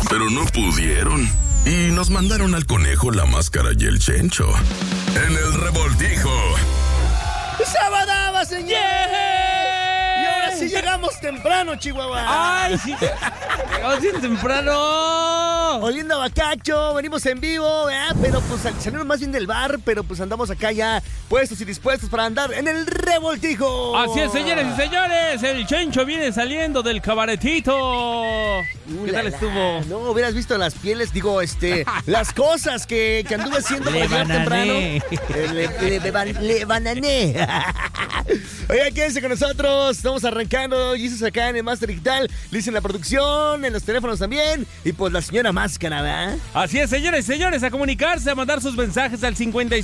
pero no pudieron. Y nos mandaron al conejo, la máscara y el chencho. En el revoltijo. ¡Sabadaba, señor! ¡Yeah! Y ahora sí llegamos temprano, Chihuahua. ¡Ay, sí! ¡Llegamos bien temprano! Oliendo a bacacho, venimos en vivo, ¿verdad? Pero pues salimos más bien del bar, pero pues andamos acá ya puestos y dispuestos para andar en el revoltijo. Así es, señores y señores, el chencho viene saliendo del cabaretito. ¿Qué tal estuvo? No, hubieras visto las pieles, digo, las cosas que anduve haciendo por llegar temprano. Le banané. Oigan, quédense con nosotros, estamos arrancando, Jesus acá en el Master Digital, Liz en la producción, en los teléfonos también, y pues la señora Máscara, ¿verdad? Así es, señores y señores, a comunicarse, a mandar sus mensajes al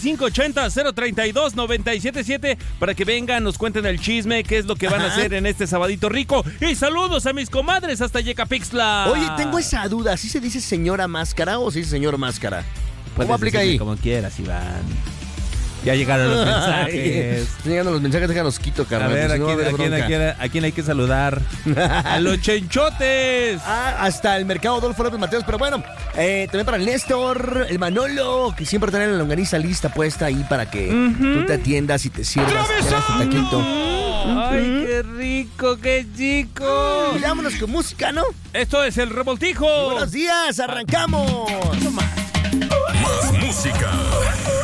5580-032-977 para que vengan, nos cuenten el chisme, qué es lo que van a hacer en este sabadito rico. Y saludos a mis comadres hasta Yecapixtla. Oye, tengo esa duda, ¿sí se dice señora Máscara o se dice señor Máscara? ¿Cómo aplica ahí? Como quieras, Iván. Ya llegaron los mensajes. Están llegando los mensajes, déjanos quito, carnal. A ver, si no, ¿a quién hay que saludar? ¡A los chenchotes! Hasta el mercado Adolfo López Mateos. Pero bueno, también para el Néstor, el Manolo, que siempre tienen la longaniza lista puesta ahí para que tú te atiendas y te sirvas tu taquito. ¡Ay, qué rico, qué chico! Y vámonos con música, ¿no? Esto es El Revoltijo. Buenos días, arrancamos. Más música.